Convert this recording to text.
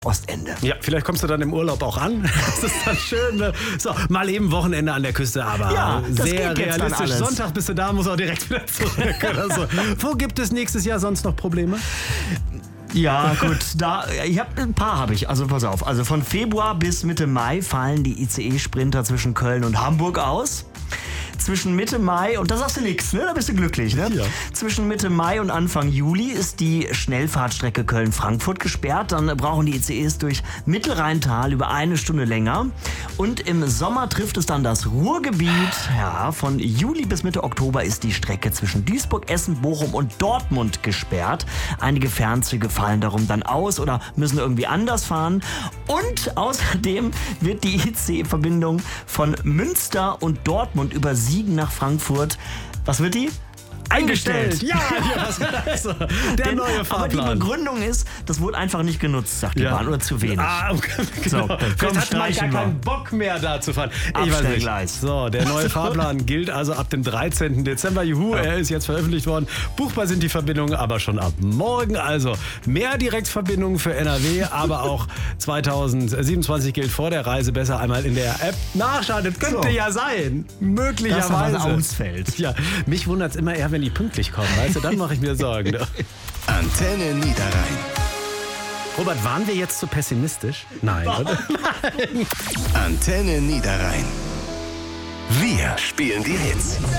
Ostende. Ja, vielleicht kommst du dann im Urlaub auch an. Das ist dann schön. Ne? So, mal eben Wochenende an der Küste, aber Ja, das sehr geht jetzt dann realistisch. alles. Sonntag bist du da, muss auch direkt wieder zurück. Oder so. Wo gibt es nächstes Jahr sonst noch Probleme? Ja, gut, ein paar habe ich. Also pass auf, also von Februar bis Mitte Mai fallen die ICE-Sprinter zwischen Köln und Hamburg aus. Zwischen Mitte Mai, und da sagst du nichts, ne? Da bist du glücklich, ne? Ja. Zwischen Mitte Mai und Anfang Juli ist die Schnellfahrtstrecke Köln-Frankfurt gesperrt. Dann brauchen die ICEs durch Mittelrheintal über 1 Stunde länger. Und im Sommer trifft es dann das Ruhrgebiet. Ja, von Juli bis Mitte Oktober ist die Strecke zwischen Duisburg, Essen, Bochum und Dortmund gesperrt. Einige Fernzüge fallen darum dann aus oder müssen irgendwie anders fahren. Und außerdem wird die ICE-Verbindung von Münster und Dortmund über Siegen nach Frankfurt, was wird die? Eingestellt. Ja, also, der neue Fahrplan. Aber die Begründung ist, das wurde einfach nicht genutzt, sagt die Bahn, oder zu wenig. Okay, So, genau. komm, Vielleicht hat man gar streichen wir. keinen Bock mehr da zu fahren. Ich weiß nicht. Abstellgleis. So, der neue Fahrplan gilt also ab dem 13. Dezember. Juhu, er ist jetzt veröffentlicht worden. Buchbar sind die Verbindungen aber schon ab morgen. Also mehr Direktverbindungen für NRW, aber auch 2027 gilt vor der Reise besser einmal in der App nachschauen. Das könnte ja sein. Möglicherweise. Dass da was ausfällt. Ja, mich wundert es immer eher, wenn die pünktlich kommen. Weißt du, dann mache ich mir Sorgen. Antenne Niederrhein. Robert, waren wir jetzt zu pessimistisch? Nein, oder? Antenne Niederrhein. Wir spielen die Hits.